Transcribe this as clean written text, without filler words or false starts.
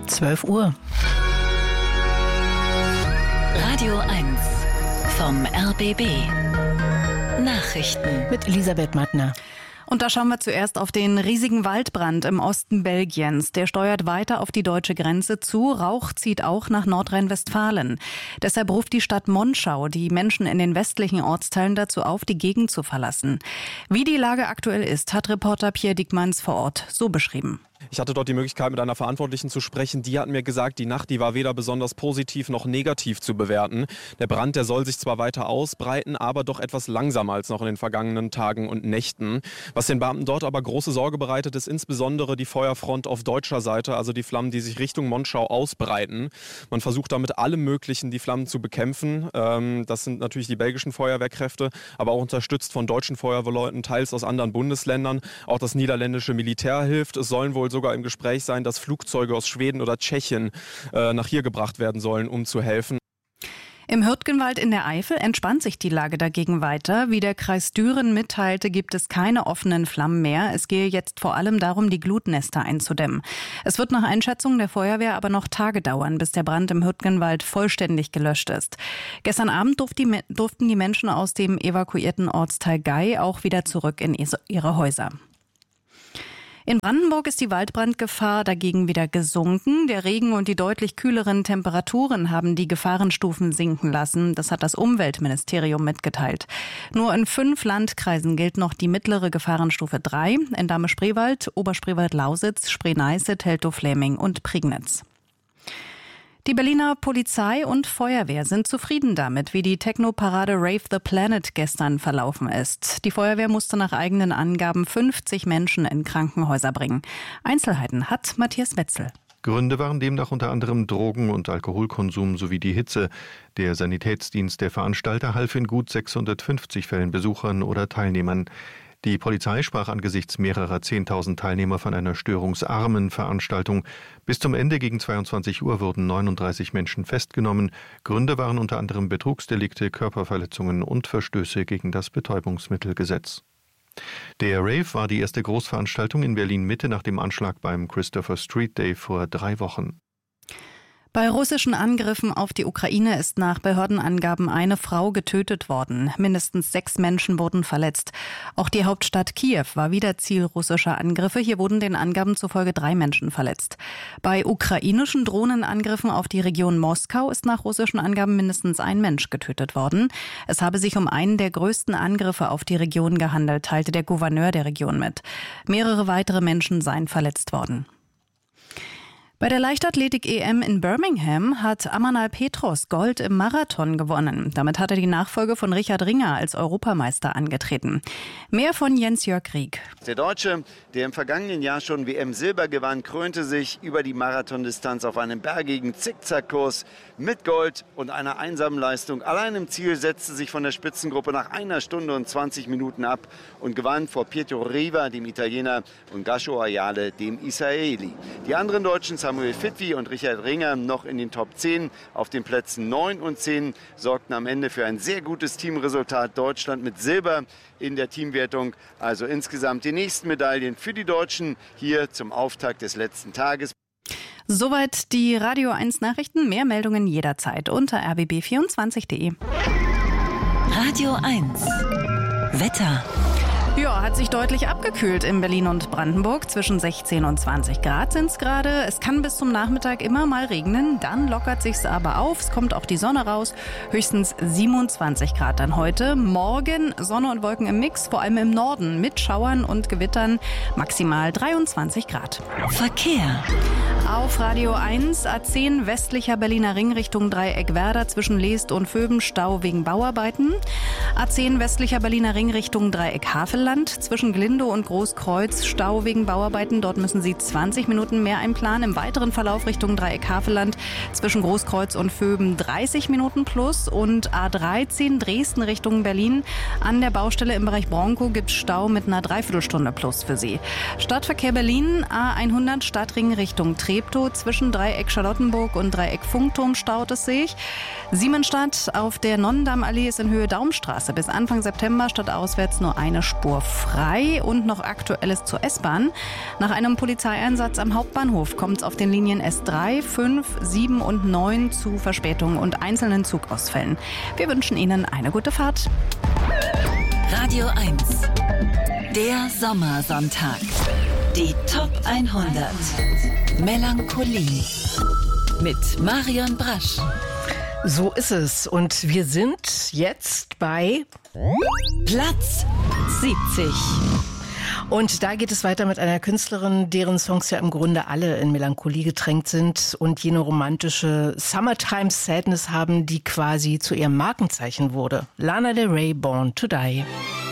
12 Uhr. Radio 1 vom RBB. Nachrichten Mit Elisabeth Mattner. Und da schauen wir zuerst auf den riesigen Waldbrand im Osten Belgiens. Der steuert weiter auf die deutsche Grenze zu. Rauch zieht auch nach Nordrhein-Westfalen. Deshalb ruft die Stadt Monschau die Menschen in den westlichen Ortsteilen dazu auf, die Gegend zu verlassen. Wie die Lage aktuell ist, hat Reporter Pierre Diekmanns vor Ort so beschrieben. Ich hatte dort die Möglichkeit, mit einer Verantwortlichen zu sprechen. Die hat mir gesagt, die Nacht, die war weder besonders positiv noch negativ zu bewerten. Der Brand, der soll sich zwar weiter ausbreiten, aber doch etwas langsamer als noch in den vergangenen Tagen und Nächten. Was den Beamten dort aber große Sorge bereitet, ist insbesondere die Feuerfront auf deutscher Seite, also die Flammen, die sich Richtung Monschau ausbreiten. Man versucht damit alle möglichen, die Flammen zu bekämpfen. Das sind natürlich die belgischen Feuerwehrkräfte, aber auch unterstützt von deutschen Feuerwehrleuten, teils aus anderen Bundesländern. Auch das niederländische Militär hilft. Es sollen wohl sogar im Gespräch sein, dass Flugzeuge aus Schweden oder Tschechien nach hier gebracht werden sollen, um zu helfen. Im Hürtgenwald in der Eifel entspannt sich die Lage dagegen weiter. Wie der Kreis Düren mitteilte, gibt es keine offenen Flammen mehr. Es gehe jetzt vor allem darum, die Glutnester einzudämmen. Es wird nach Einschätzung der Feuerwehr aber noch Tage dauern, bis der Brand im Hürtgenwald vollständig gelöscht ist. Gestern Abend durften die Menschen aus dem evakuierten Ortsteil Gey auch wieder zurück in ihre Häuser. In Brandenburg ist die Waldbrandgefahr dagegen wieder gesunken. Der Regen und die deutlich kühleren Temperaturen haben die Gefahrenstufen sinken lassen. Das hat das Umweltministerium mitgeteilt. Nur in 5 Landkreisen gilt noch die mittlere Gefahrenstufe 3. In Dahme-Spreewald, Oberspreewald-Lausitz, Spree-Neiße, Teltow-Fläming und Prignitz. Die Berliner Polizei und Feuerwehr sind zufrieden damit, wie die Techno-Parade Rave the Planet gestern verlaufen ist. Die Feuerwehr musste nach eigenen Angaben 50 Menschen in Krankenhäuser bringen. Einzelheiten hat Matthias Wetzel. Gründe waren demnach unter anderem Drogen- und Alkoholkonsum sowie die Hitze. Der Sanitätsdienst der Veranstalter half in gut 650 Fällen Besuchern oder Teilnehmern. Die Polizei sprach angesichts mehrerer 10.000 Teilnehmer von einer störungsarmen Veranstaltung. Bis zum Ende gegen 22 Uhr wurden 39 Menschen festgenommen. Gründe waren unter anderem Betrugsdelikte, Körperverletzungen und Verstöße gegen das Betäubungsmittelgesetz. Der Rave war die erste Großveranstaltung in Berlin-Mitte nach dem Anschlag beim Christopher Street Day vor 3 Wochen. Bei russischen Angriffen auf die Ukraine ist nach Behördenangaben eine Frau getötet worden. Mindestens 6 Menschen wurden verletzt. Auch die Hauptstadt Kiew war wieder Ziel russischer Angriffe. Hier wurden den Angaben zufolge 3 Menschen verletzt. Bei ukrainischen Drohnenangriffen auf die Region Moskau ist nach russischen Angaben mindestens ein Mensch getötet worden. Es habe sich um einen der größten Angriffe auf die Region gehandelt, teilte der Gouverneur der Region mit. Mehrere weitere Menschen seien verletzt worden. Bei der Leichtathletik-EM in Birmingham hat Amanal Petros Gold im Marathon gewonnen. Damit hat er die Nachfolge von Richard Ringer als Europameister angetreten. Mehr von Jens-Jörg Rieck. Der Deutsche, der im vergangenen Jahr schon WM-Silber gewann, krönte sich über die Marathondistanz auf einem bergigen Zickzackkurs mit Gold und einer einsamen Leistung. Allein im Ziel setzte sich von der Spitzengruppe nach 1 Stunde und 20 Minuten ab und gewann vor Pietro Riva, dem Italiener, und Gasho Ayale, dem Israeli. Die anderen Deutschen, Samuel Fitwi und Richard Ringer, noch in den Top 10. Auf den Plätzen 9 und 10 sorgten am Ende für ein sehr gutes Teamresultat. Deutschland mit Silber in der Teamwertung. Also insgesamt die nächsten Medaillen für die Deutschen hier zum Auftakt des letzten Tages. Soweit die Radio 1 Nachrichten. Mehr Meldungen jederzeit unter rbb24.de. Radio 1 Wetter. Ja, hat sich deutlich abgekühlt in Berlin und Brandenburg. Zwischen 16 und 20 Grad sind es gerade. Es kann bis zum Nachmittag immer mal regnen. Dann lockert sich's aber auf. Es kommt auch die Sonne raus. Höchstens 27 Grad dann heute. Morgen Sonne und Wolken im Mix, vor allem im Norden mit Schauern und Gewittern. Maximal 23 Grad. Verkehr. Auf Radio 1 A10 westlicher Berliner Ring Richtung Dreieck Werder zwischen Leest und Vöben Stau wegen Bauarbeiten. A10 westlicher Berliner Ring Richtung Dreieck Havelland zwischen Glindow und Großkreuz Stau wegen Bauarbeiten. Dort müssen Sie 20 Minuten mehr einplanen. Im weiteren Verlauf Richtung Dreieck Havelland zwischen Großkreuz und Vöben 30 Minuten plus. Und A13 Dresden Richtung Berlin an der Baustelle im Bereich Bronkow gibt es Stau mit einer Dreiviertelstunde plus für Sie. Stadtverkehr Berlin A100 Stadtring Richtung Treptow Treptow. Zwischen Dreieck Charlottenburg und Dreieck Funkturm staut es sich. Siemensstadt auf der Nonnendammallee ist in Höhe Daumstraße bis Anfang September stadtauswärts nur eine Spur frei. Und noch Aktuelles zur S-Bahn. Nach einem Polizeieinsatz am Hauptbahnhof kommt es auf den Linien S3, 5, 7 und 9 zu Verspätungen und einzelnen Zugausfällen. Wir wünschen Ihnen eine gute Fahrt. Radio 1. Der Sommersonntag. Die Top 100. Melancholie. Mit Marion Brasch. So ist es. Und wir sind jetzt bei Platz 70. Und da geht es weiter mit einer Künstlerin, deren Songs ja im Grunde alle in Melancholie getränkt sind und jene romantische Summertime Sadness haben, die quasi zu ihrem Markenzeichen wurde. Lana Del Rey, Born to Die.